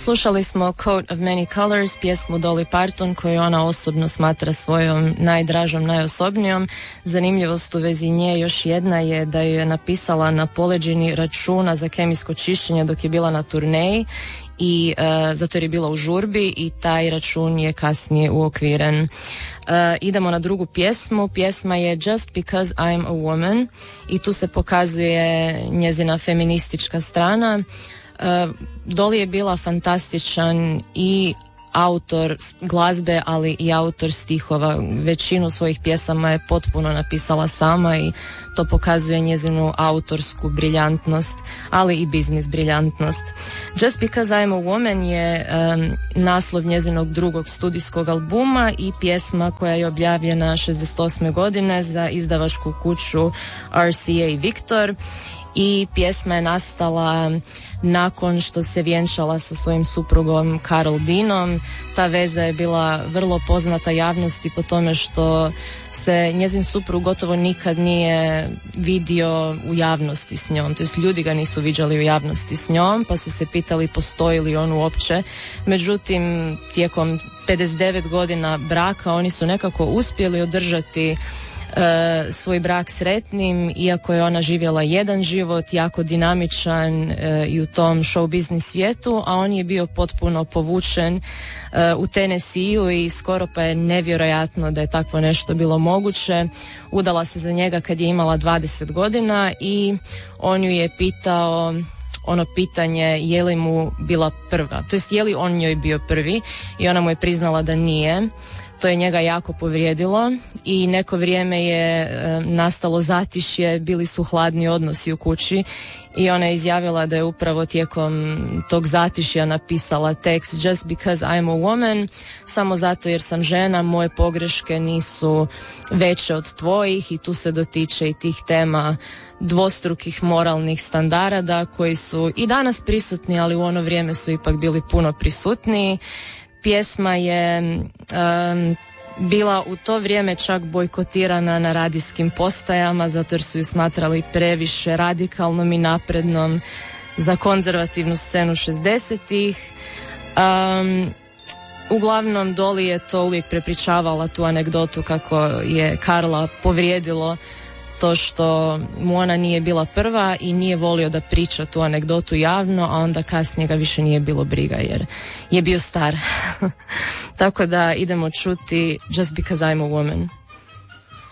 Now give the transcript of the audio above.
Slušali smo Coat of Many Colors, pjesmu Dolly Parton koju ona osobno smatra svojom najdražom, najosobnijom. Zanimljivost u vezi nje još jedna je da ju je napisala na poleđini računa za kemijsko čišćenje dok je bila na turneji i zato jer je bila u žurbi i taj račun je kasnije uokviren. Idemo na drugu pjesmu. Pjesma je Just Because I'm a Woman i tu se pokazuje njezina feministička strana. Dolly je bila fantastičan i autor glazbe, ali i autor stihova. Većinu svojih pjesama je potpuno napisala sama i to pokazuje njezinu autorsku briljantnost, ali i biznis briljantnost. Just Because I'm a Woman je naslov njezinog drugog studijskog albuma i pjesma koja je objavljena 68. godine za izdavačku kuću RCA Victor. I pjesma je nastala nakon što se vjenčala sa svojim suprugom Carol Deanom. Ta veza je bila vrlo poznata javnosti po tome što se njezin suprug gotovo nikad nije vidio u javnosti s njom. To jest ljudi ga nisu viđali u javnosti s njom, pa su se pitali postoji li on uopće. Međutim, tijekom 59 godina braka oni su nekako uspjeli održati svoj brak sretnim, iako je ona živjela jedan život, jako dinamičan i u tom show business svijetu, a on je bio potpuno povučen u Tennesseeu i skoro pa je nevjerojatno da je takvo nešto bilo moguće. Udala se za njega kad je imala 20 godina i on ju je pitao ono pitanje je li mu bila prva, to jest je li on njoj bio prvi, i ona mu je priznala da nije. To je njega jako povrijedilo i neko vrijeme je nastalo zatišje, bili su hladni odnosi u kući i ona je izjavila da je upravo tijekom tog zatišja napisala tekst Just Because I'm a Woman, samo zato jer sam žena, moje pogreške nisu veće od tvojih, i tu se dotiče i tih tema dvostrukih moralnih standarda koji su i danas prisutni, ali u ono vrijeme su ipak bili puno prisutniji. Pjesma je bila u to vrijeme čak bojkotirana na radijskim postajama zato jer su ju smatrali previše radikalnom i naprednom za konzervativnu scenu 60-ih. Uglavnom Dolly je to uvijek prepričavala, tu anegdotu kako je Karla povrijedilo to što mu ona nije bila prva i nije volio da priča tu anegdotu javno, a onda kasnije ga više nije bilo briga jer je bio star. Tako da idemo čuti Just Because I'm a Woman.